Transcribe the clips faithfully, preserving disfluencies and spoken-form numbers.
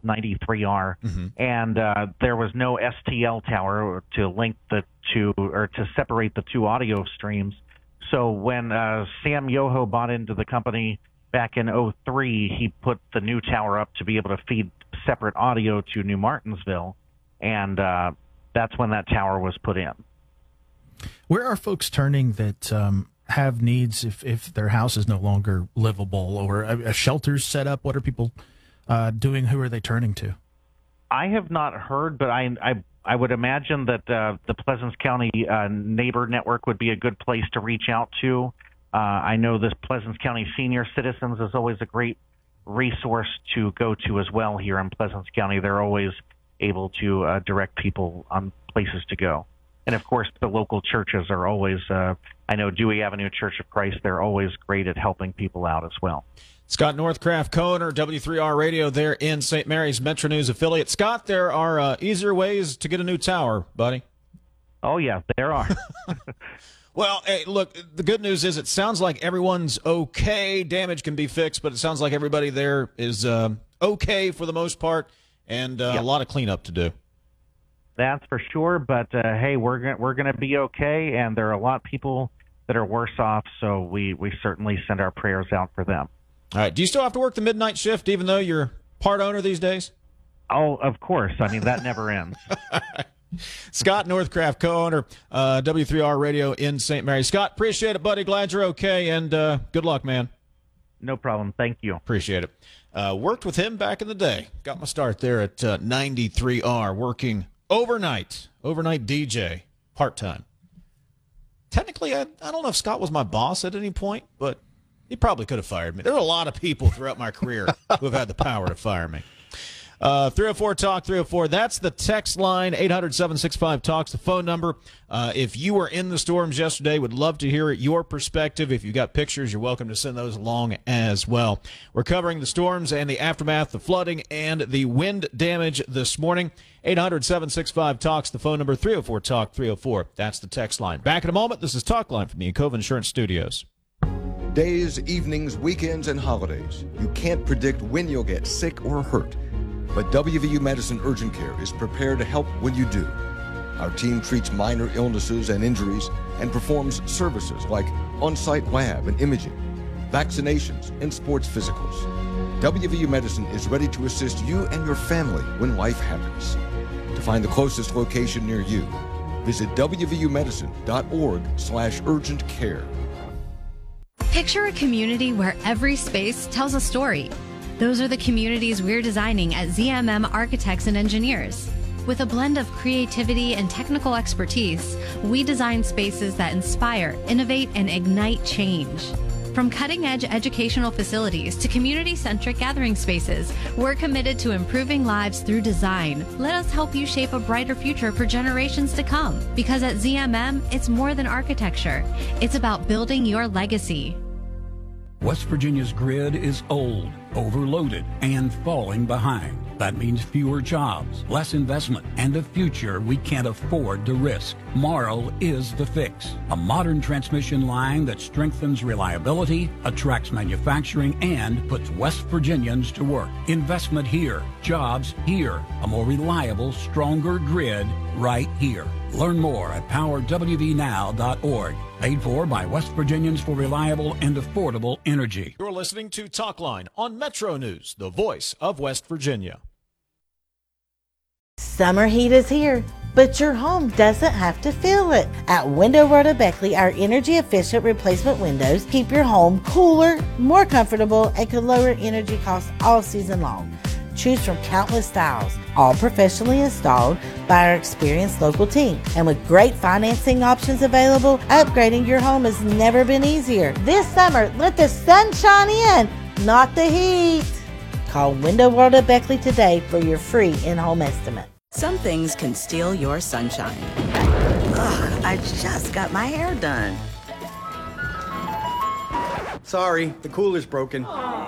of ninety-three R, Mm-hmm. and uh, there was no S T L tower to link the two or to separate the two audio streams. So when uh, Sam Yoho bought into the company back in oh three, he put the new tower up to be able to feed separate audio to New Martinsville, and uh, that's when that tower was put in. Where are folks turning that um, have needs if, if their house is no longer livable, or a, a shelter's set up? What are people uh, doing? Who are they turning to? I have not heard, but I I, I would imagine that uh, the Pleasants County uh, Neighbor Network would be a good place to reach out to. Uh, I know this Pleasants County Senior Citizens is always a great resource to go to as well here in Pleasants County. They're always able to uh, direct people on places to go. And, of course, the local churches are always, uh, I know Dewey Avenue Church of Christ, they're always great at helping people out as well. Scott Northcraft, co-owner, W three R Radio there in Saint Mary's, Metro News affiliate. Scott, there are uh, easier ways to get a new tower, buddy. Oh, yeah, there are. Well, hey, look, the good news is it sounds like everyone's okay. Damage can be fixed, but it sounds like everybody there is uh, okay for the most part, and uh, Yep. a lot of cleanup to do. That's for sure, but uh, hey, we're gonna, we're going to be okay, and there are a lot of people that are worse off, so we, we certainly send our prayers out for them. All right, do you still have to work the midnight shift even though you're part owner these days? Oh, of course. I mean, that never ends. Scott Northcraft, co-owner, uh, W three R Radio in Saint Mary. Scott, appreciate it, buddy. Glad you're okay, and uh, good luck, man. No problem. Thank you. Appreciate it. Uh, worked with him back in the day. Got my start there at uh, ninety-three R, working overnight, overnight D J, part-time. Technically, I, I don't know if Scott was my boss at any point, but he probably could have fired me. There are a lot of people throughout my career who have had the power to fire me. Uh, three oh four talk three oh four. That's the text line. eight hundred, seven six five, talks, the phone number. Uh, if you were in the storms yesterday, would love to hear your perspective. If you got pictures, you're welcome to send those along as well. We're covering the storms and the aftermath, the flooding, and the wind damage this morning. eight hundred, seven six five, talks, the phone number. three oh four talk three oh four. That's the text line. Back in a moment. This is Talk Line from the Encova Insurance Studios. Days, evenings, weekends, and holidays. You can't predict when you'll get sick or hurt. But W V U Medicine Urgent Care is prepared to help when you do. Our team treats minor illnesses and injuries and performs services like on-site lab and imaging, vaccinations, and sports physicals. W V U Medicine is ready to assist you and your family when life happens. To find the closest location near you, visit w v u medicine dot org slash urgent care. Picture a community where every space tells a story. Those are the communities we're designing at Z M M Architects and Engineers. With a blend of creativity and technical expertise, we design spaces that inspire, innovate, and ignite change. From cutting-edge educational facilities to community-centric gathering spaces, we're committed to improving lives through design. Let us help you shape a brighter future for generations to come. Because at Z M M, it's more than architecture. It's about building your legacy. West Virginia's grid is old, overloaded, and falling behind. That means fewer jobs, less investment, and a future we can't afford to risk. Marl is the fix. A modern transmission line that strengthens reliability, attracts manufacturing, and puts West Virginians to work. Investment here, jobs here, a more reliable, stronger grid right here. Learn more at power w v now dot org. Paid for by West Virginians for reliable and affordable energy. You're listening to Talk Line on Metro News, the voice of West Virginia. Summer heat is here, but your home doesn't have to feel it. At Window World of Beckley, our energy-efficient replacement windows keep your home cooler, more comfortable, and can lower energy costs all season long. Choose from countless styles, all professionally installed by our experienced local team. And with great financing options available, upgrading your home has never been easier. This summer, let the sun shine in, not the heat. Call Window World of Beckley today for your free in-home estimate. Some things can steal your sunshine. Ugh, I just got my hair done. Sorry, the cooler's broken.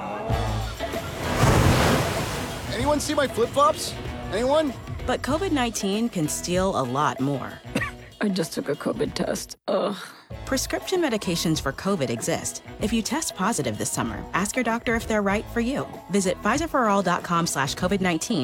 Anyone see my flip-flops? Anyone? But COVID nineteen can steal a lot more. I just took a COVID test. Ugh. Prescription medications for COVID exist. If you test positive this summer, ask your doctor if they're right for you. Visit Pfizer for all dot com slash COVID nineteen